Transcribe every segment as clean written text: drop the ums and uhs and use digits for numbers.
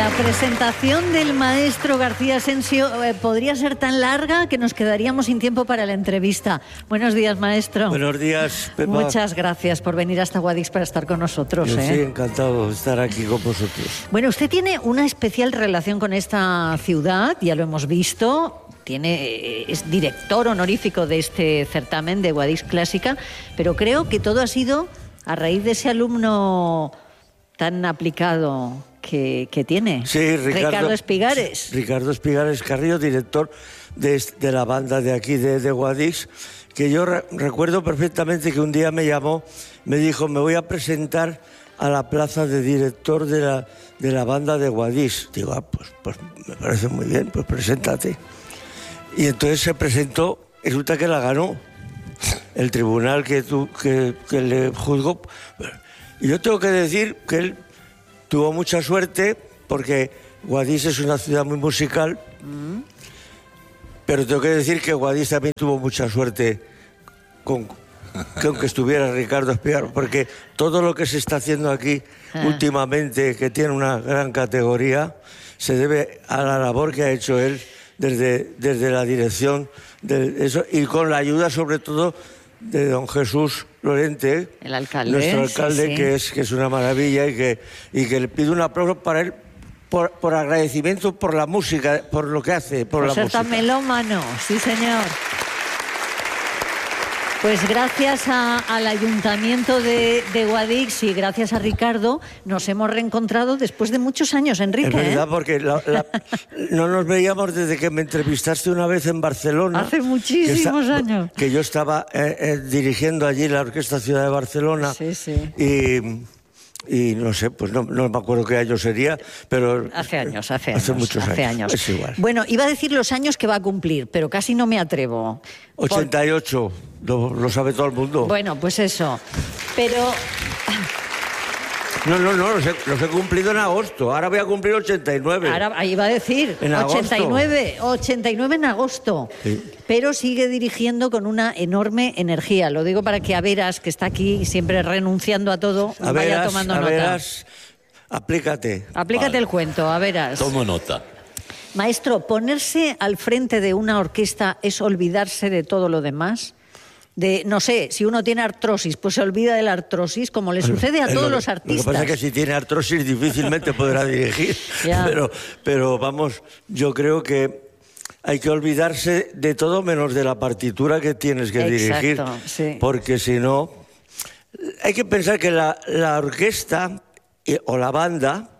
La presentación del maestro García Asensio podría ser tan larga que nos quedaríamos sin tiempo para la entrevista. Buenos días, maestro. Buenos días, Pepa. Muchas gracias por venir hasta Guadix para estar con nosotros. Yo sí, encantado de estar aquí con vosotros. Bueno, usted tiene una especial relación con esta ciudad, ya lo hemos visto. Es director honorífico de este certamen de Guadix Clásica, pero creo que todo ha sido a raíz de ese alumno tan aplicado que tiene. Sí, Ricardo Espigares. Ricardo Espigares Carrillo, director de la banda de aquí de Guadix, que yo recuerdo perfectamente que un día me llamó, me dijo, me voy a presentar a la plaza de director de la banda de Guadix. Digo, pues me parece muy bien, pues preséntate. Y entonces se presentó, y resulta que la ganó el tribunal que le juzgó. Y yo tengo que decir que él tuvo mucha suerte, porque Guadix es una ciudad muy musical, pero tengo que decir que Guadix también tuvo mucha suerte con que estuviera Ricardo Espigares, porque todo lo que se está haciendo aquí últimamente, que tiene una gran categoría, se debe a la labor que ha hecho él desde la dirección de eso, y con la ayuda sobre todo de don Jesús Lorente, el alcalde, nuestro alcalde, sí. Que es una maravilla, y que le pido un aplauso para él por agradecimiento por la música, por lo que hace, por la ser música. Tan melómano, sí señor. Pues gracias al Ayuntamiento de Guadix y gracias a Ricardo nos hemos reencontrado después de muchos años, Enrique. Es verdad, porque no nos veíamos desde que me entrevistaste una vez en Barcelona. Hace muchísimos años. Que yo estaba dirigiendo allí la Orquesta Ciudad de Barcelona. Sí, sí. Y no sé, pues no me acuerdo qué año sería, pero... Hace muchos años. Es igual. Bueno, iba a decir los años que va a cumplir, pero casi no me atrevo. 88, lo sabe todo el mundo. Bueno, pues eso. Pero... No, los he cumplido en agosto. Ahora voy a cumplir 89. Ahora, ahí iba a decir, en 89 en agosto. Sí. Pero sigue dirigiendo con una enorme energía. Lo digo para que Averas, que está aquí siempre renunciando a todo, vaya tomando nota. Averas, aplícate. Aplícate el cuento, Averas. Tomo nota. Maestro, ¿ponerse al frente de una orquesta es olvidarse de todo lo demás? No sé, si uno tiene artrosis, pues se olvida de la artrosis, como le sucede a todos los artistas. Lo que pasa es que si tiene artrosis difícilmente podrá dirigir. Pero vamos, yo creo que hay que olvidarse de todo menos de la partitura que tienes que dirigir. Sí. Porque si no... Hay que pensar que la orquesta o la banda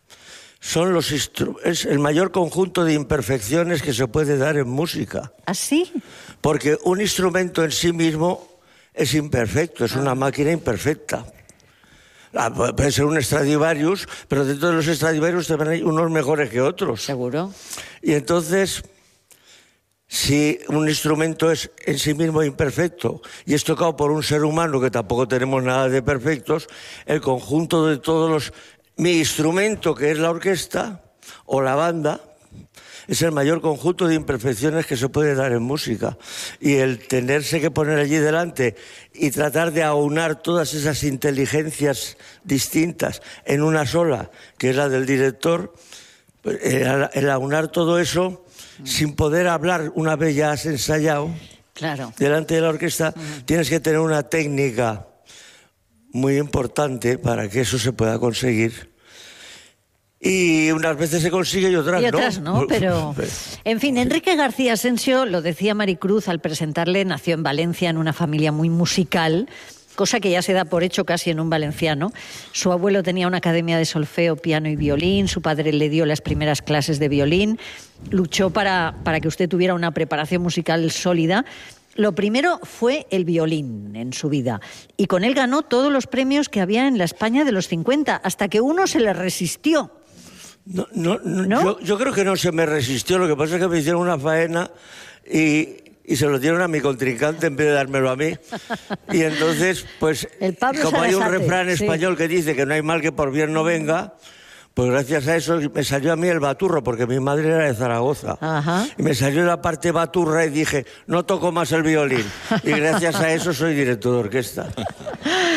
es el mayor conjunto de imperfecciones que se puede dar en música. ¿Ah, sí? Porque un instrumento en sí mismo es imperfecto, es una máquina imperfecta. Puede ser un Stradivarius, pero dentro de los Stradivarius también hay unos mejores que otros. Seguro. Y entonces, si un instrumento es en sí mismo imperfecto y es tocado por un ser humano, que tampoco tenemos nada de perfectos, el conjunto de todos mi instrumento, que es la orquesta o la banda, es el mayor conjunto de imperfecciones que se puede dar en música. Y el tenerse que poner allí delante y tratar de aunar todas esas inteligencias distintas en una sola, que es la del director, el aunar todo eso sin poder hablar una vez ya has ensayado, claro, delante de la orquesta, tienes que tener una técnica muy importante para que eso se pueda conseguir. Y unas veces se consigue y otras no. Pero, en fin, Enrique García Asensio, lo decía Maricruz al presentarle, nació en Valencia en una familia muy musical, cosa que ya se da por hecho casi en un valenciano. Su abuelo tenía una academia de solfeo, piano y violín, su padre le dio las primeras clases de violín, luchó para que usted tuviera una preparación musical sólida. Lo primero fue el violín en su vida, y con él ganó todos los premios que había en la España de los 50, hasta que uno se le resistió. ¿No? Yo creo que no se me resistió, lo que pasa es que me hicieron una faena y se lo dieron a mi contrincante en vez de dármelo a mí. Y entonces, pues, como hay un refrán español que dice que no hay mal que por bien no venga, pues gracias a eso me salió a mí el baturro, porque mi madre era de Zaragoza. Ajá. Y me salió la parte baturra y dije, no toco más el violín. Y gracias a eso soy director de orquesta.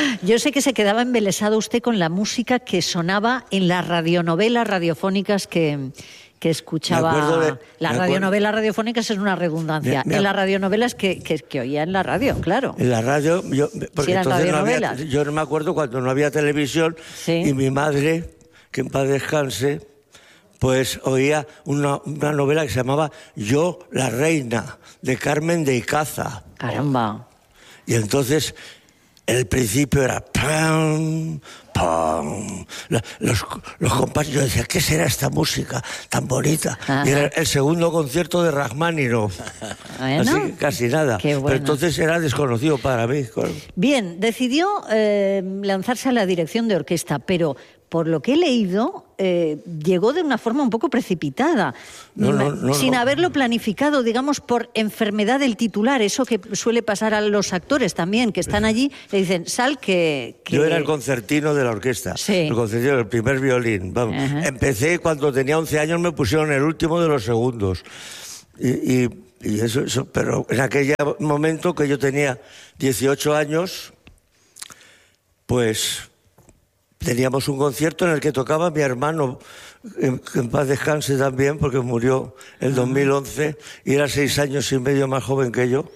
Yo sé que se quedaba embelesado usted con la música que sonaba en las radionovelas radiofónicas que escuchaba. Las radionovelas radiofónicas es una redundancia. En las radionovelas que oía en la radio, claro. En la radio, porque Si eran radionovelas. yo no me acuerdo cuando no había televisión, sí. Y mi madre, que en paz descanse, pues oía una novela que se llamaba Yo, la reina, de Carmen de Icaza. Caramba. Y entonces el principio era pam, pam. Los compases, yo decía, ¿qué será esta música tan bonita? Ajá. Y era el segundo concierto de Rachmaninoff. Bueno, así que casi nada. qué bueno. Pero entonces era desconocido para mí. Bien, decidió lanzarse a la dirección de orquesta, pero por lo que he leído, llegó de una forma un poco precipitada, sin haberlo planificado, digamos, por enfermedad del titular, eso que suele pasar a los actores también, que están allí, le dicen, sal que... Yo era el concertino de la orquesta, sí. El concertino, el primer violín. Vamos. Empecé cuando tenía 11 años, me pusieron el último de los segundos. Y eso, pero en aquel momento que yo tenía 18 años, pues... teníamos un concierto en el que tocaba mi hermano, que en paz descanse también, porque murió en 2011 y era 6 años y medio más joven que yo.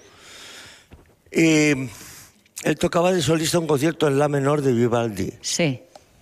Y él tocaba de solista un concierto en la menor de Vivaldi. Sí.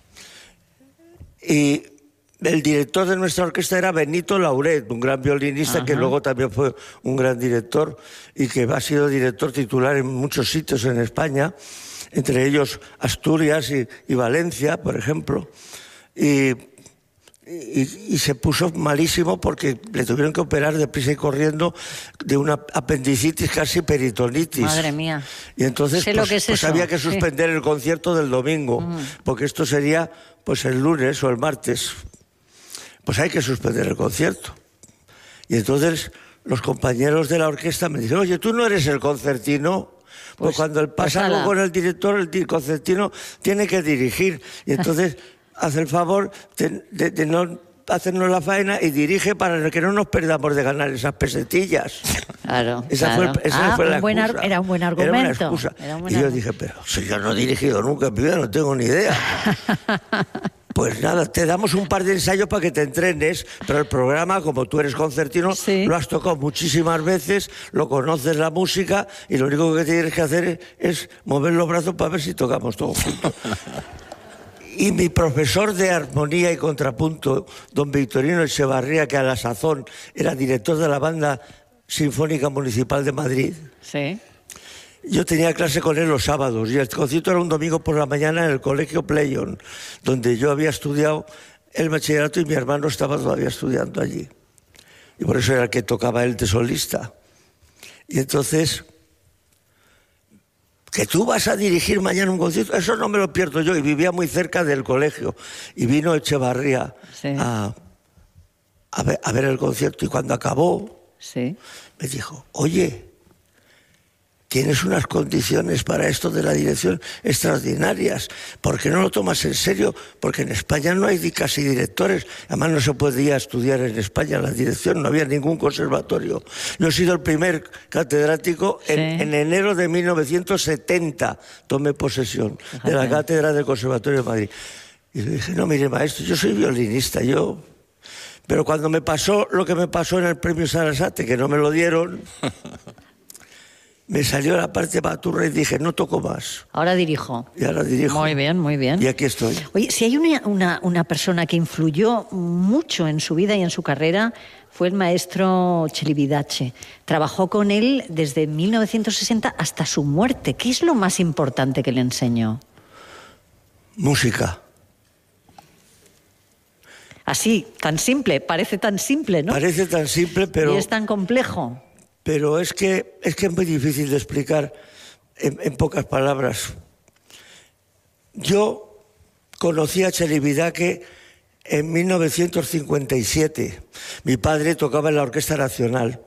Y el director de nuestra orquesta era Benito Lauret, un gran violinista que luego también fue un gran director y que ha sido director titular en muchos sitios en España, entre ellos Asturias y Valencia, por ejemplo, y se puso malísimo porque le tuvieron que operar deprisa y corriendo de una apendicitis, casi peritonitis. Madre mía. Y entonces pues había que suspender el concierto del domingo, porque esto sería pues el lunes o el martes. Pues hay que suspender el concierto. Y entonces los compañeros de la orquesta me dicen, oye, ¿tú no eres el concertino? Pues cuando pasa algo con el director, el concertino tiene que dirigir. Y entonces hace el favor de no hacernos la faena y dirige para que no nos perdamos de ganar esas pesetillas. Claro. Esa fue la excusa. Era un buen argumento. Era una excusa. Y yo dije, pero si yo no he dirigido nunca en mi vida, no tengo ni idea. Pues nada, te damos un par de ensayos para que te entrenes, pero el programa, como tú eres concertino, lo has tocado muchísimas veces, lo conoces la música y lo único que tienes que hacer es mover los brazos para ver si tocamos todos juntos. Y mi profesor de armonía y contrapunto, don Victorino Echevarría, que a la sazón era director de la Banda Sinfónica Municipal de Madrid, sí. Yo tenía clase con él los sábados y el concierto era un domingo por la mañana en el Colegio Pleion, donde yo había estudiado el bachillerato y mi hermano estaba todavía estudiando allí. Y por eso era el que tocaba él de solista. Y entonces, que tú vas a dirigir mañana un concierto, eso no me lo pierdo yo. Y vivía muy cerca del colegio. Y vino Echevarría a ver el concierto. Y cuando acabó, me dijo, oye, tienes unas condiciones para esto de la dirección extraordinarias. ¿Por qué no lo tomas en serio? Porque en España no hay casi directores. Además, no se podía estudiar en España la dirección, no había ningún conservatorio. Yo he sido el primer catedrático en enero de 1970. Tomé posesión de la cátedra del Conservatorio de Madrid. Y le dije, no, mire, maestro, yo soy violinista, Pero cuando me pasó lo que me pasó en el premio Sarasate, que no me lo dieron... Me salió la parte baturra y dije, no toco más. Ahora dirijo. Y ahora dirijo. Muy bien, muy bien. Y aquí estoy. Oye, si hay una persona que influyó mucho en su vida y en su carrera, fue el maestro Celibidache. Trabajó con él desde 1960 hasta su muerte. ¿Qué es lo más importante que le enseñó? Música. Así, tan simple, parece tan simple, ¿no? Parece tan simple, pero... Y es tan complejo. Pero es que es muy difícil de explicar en pocas palabras. Yo conocí a Celibidache en 1957. Mi padre tocaba en la Orquesta Nacional.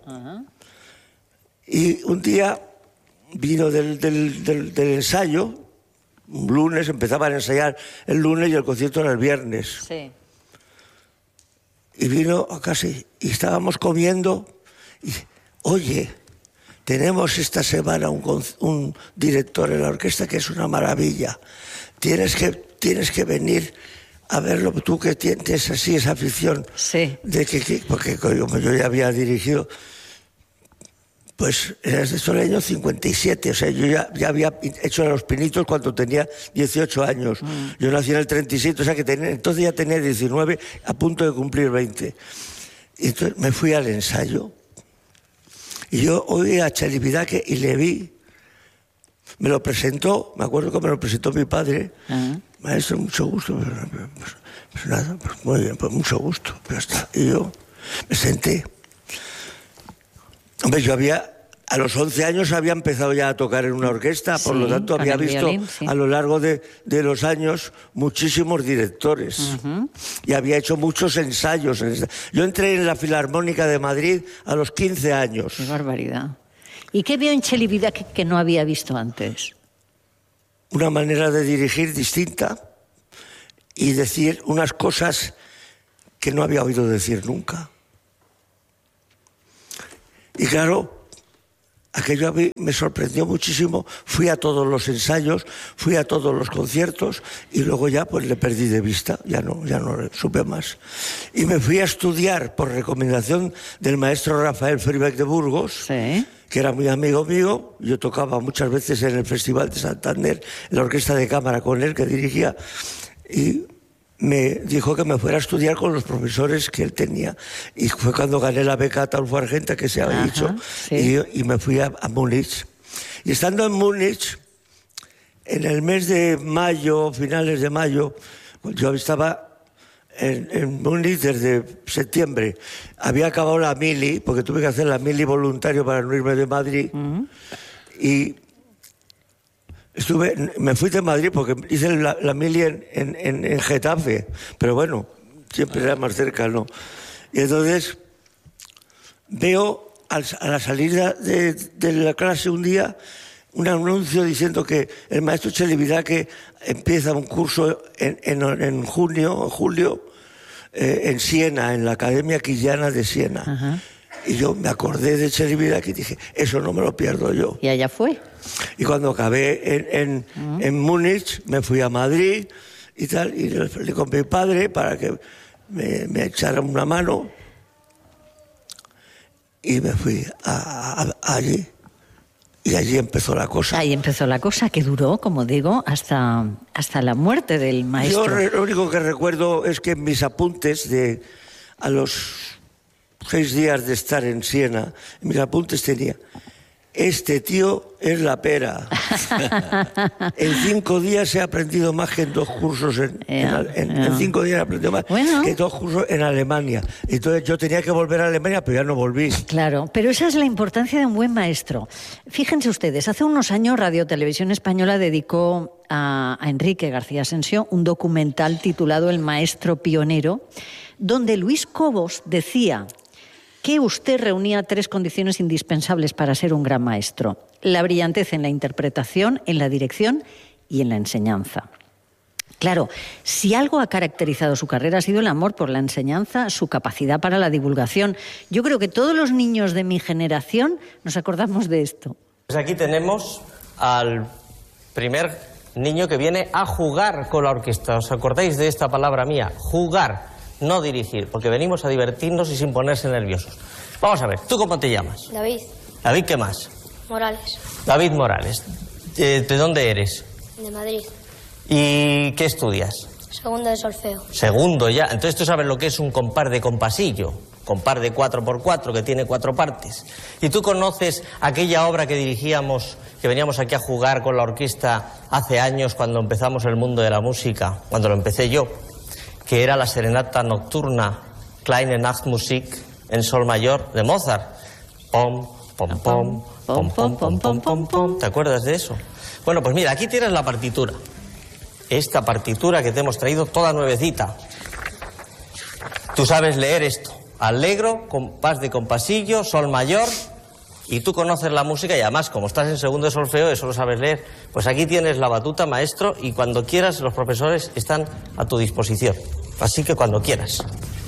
Y un día vino del ensayo, un lunes, empezaban a ensayar el lunes y el concierto era el viernes. Sí. Y vino a casa y estábamos comiendo y... Oye, tenemos esta semana un director en la orquesta que es una maravilla. Tienes que venir a verlo, tú que tienes así esa afición. Sí. Porque como yo ya había dirigido, pues era desde el año 57, o sea, yo ya había hecho Los Pinitos cuando tenía 18 años. Yo nací en el 37, o sea que entonces ya tenía 19, a punto de cumplir 20. Y entonces me fui al ensayo y yo oí a Txeli Bidaque y le vi. Me lo presentó, me acuerdo que me lo presentó mi padre. Maestro, mucho gusto. Pues nada, pues muy bien, pues mucho gusto. Pero está. Y yo me senté. Hombre, a los 11 años había empezado ya a tocar en una orquesta, por lo tanto había visto violín, a lo largo de los años muchísimos directores y había hecho muchos ensayos. Yo entré en la Filarmónica de Madrid a los 15 años. ¡Qué barbaridad! ¿Y qué vio en Txeli Bidaque que no había visto antes? Una manera de dirigir distinta y decir unas cosas que no había oído decir nunca. Y claro, aquello a mí me sorprendió muchísimo. Fui a todos los ensayos, fui a todos los conciertos y luego ya pues le perdí de vista, ya no supe más. Y me fui a estudiar por recomendación del maestro Rafael Fribeck de Burgos, sí, que era muy amigo mío. Yo tocaba muchas veces en el Festival de Santander, en la orquesta de cámara con él que dirigía, y me dijo que me fuera a estudiar con los profesores que él tenía. Y fue cuando gané la beca Ataulfo Argenta, que se había dicho, sí. Y me fui a Múnich. Y estando en Múnich, en el mes de mayo, finales de mayo, yo estaba en Múnich desde septiembre. Había acabado la mili, porque tuve que hacer la mili voluntario para no irme de Madrid. Y me fui de Madrid porque hice la mili en Getafe, pero bueno, siempre era más cerca, ¿no? Y entonces veo a la salida de la clase un día un anuncio diciendo que el maestro Txeli Bidaque empieza un curso en julio, en Siena, en la Academia Quillana de Siena. Ajá. Y yo me acordé de Txeli Bidaque y dije, eso no me lo pierdo yo. Y allá fue. Y cuando acabé en Múnich, me fui a Madrid y tal, y le hablé con mi padre para que me echara una mano. Y me fui allí. Y allí empezó la cosa. Ahí empezó la cosa, que duró, como digo, hasta la muerte del maestro. Yo lo único que recuerdo es que en mis apuntes a los 6 días de estar en Siena, en mis apuntes tenía: este tío es la pera. En 5 días he aprendido más que en 2 cursos. En 5 días he aprendido más que 2 cursos en Alemania. Entonces yo tenía que volver a Alemania, pero ya no volví. Claro, pero esa es la importancia de un buen maestro. Fíjense ustedes, hace unos años Radio Televisión Española dedicó a Enrique García Asensio un documental titulado El maestro pionero, donde Luis Cobos decía que usted reunía 3 condiciones indispensables para ser un gran maestro: la brillantez en la interpretación, en la dirección y en la enseñanza. Claro, si algo ha caracterizado su carrera ha sido el amor por la enseñanza, su capacidad para la divulgación. Yo creo que todos los niños de mi generación nos acordamos de esto. Pues aquí tenemos al primer niño que viene a jugar con la orquesta. ¿Os acordáis de esta palabra mía? Jugar. No dirigir, porque venimos a divertirnos y sin ponerse nerviosos. Vamos a ver, ¿tú cómo te llamas? David. ¿David qué más? Morales. David Morales. ¿De dónde eres? De Madrid. ¿Y qué estudias? Segundo de solfeo. Segundo ya. Entonces tú sabes lo que es un compás de compasillo. Compás de 4x4 que tiene 4 partes. ¿Y tú conoces aquella obra que dirigíamos, que veníamos aquí a jugar con la orquesta hace años cuando empezamos el mundo de la música? Cuando lo empecé yo, que era la serenata nocturna Kleine Nachtmusik en sol mayor de Mozart. Pom, pom, pom, pom, pom, pom, pom, pom, pom. ¿Te acuerdas de eso? Bueno, pues mira, aquí tienes la partitura. Esta partitura que te hemos traído toda nuevecita. Tú sabes leer esto: allegro, compás de compasillo, sol mayor. Y tú conoces la música y además, como estás en segundo de solfeo, eso lo sabes leer. Pues aquí tienes la batuta, maestro, y cuando quieras los profesores están a tu disposición. Así que cuando quieras.